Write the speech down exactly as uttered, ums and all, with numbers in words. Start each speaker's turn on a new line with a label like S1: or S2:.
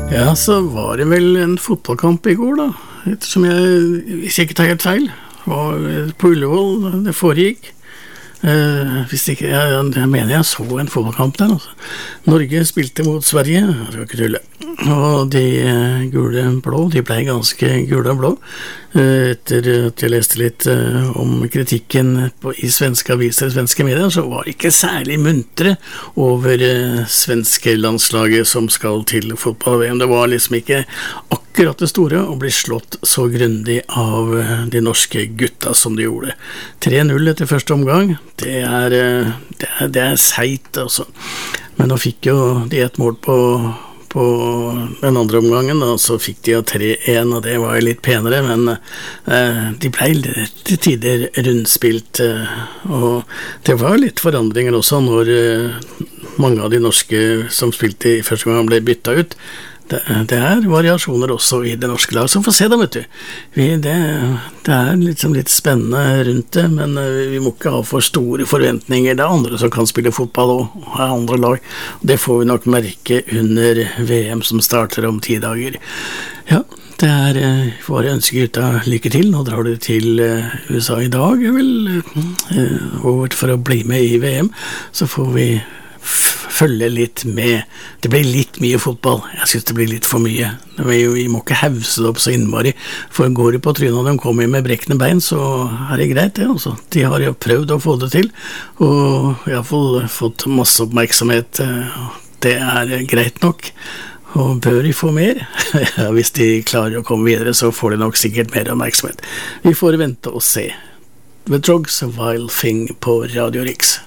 S1: Ja, så var det vel en fotballkamp i går da, ettersom jeg, hvis jeg ikke tar helt feil, var på Ullevål det foregikk. Uh, hvis ikke, jeg, jeg mener jeg så en fotballkamp der altså. Norge spilte mot Sverige, det var ikke tulle, og de uh, gule blå, de ble ganske gule og blå uh, etter at jeg leste litt uh, om kritikken på, i svenske aviser, svenske medier, så var det ikke særlig muntre over uh, svenske landslaget som skal til fotball-V M. Det var liksom ikke akkurat det store å bli slått så grundig av uh, de norske gutta som de gjorde. tre null etter første omgang. Det er, det er, det er seit, altså. Men nå fikk jo de et mål på, på den andre omgangen, og så fikk de jo tre en, og det var jo litt penere, men eh, de ble til tider rundspilt, eh, og det var litt forandringer også når eh, mange av de norske som spilte i første gang ble byttet ut. Det, det er variasjoner også i det norske lag, så får se da, vet du. Vi, det, det er liksom litt spennende rundt det, men vi må ikke ha for store forventninger. Det er andre som kan spille fotball og ha andre lag. Det får vi nok merke under V M som starter om ti dager. Ja, det er bare å ønske gutta lykke til. Nå drar du til U S A i dag, vel, over for å bli med i V M. Så får vi følge litt med. Det blir litt mye fotball. Jeg synes det blir litt for mye. Vi må ikke hause det opp så innmari. For går det på trynet og de kommer med brekkende bein, så er det greit det også. De har jo prøvd å få det til, og i hvert fall fått masse oppmerksomhet. Det er greit nok. Og bør de få mer? Ja, hvis de klarer å komme videre, så får de nok sikkert mer oppmerksomhet. Vi får vente og se. The Drugs, A Wild Thing på Radio Riks.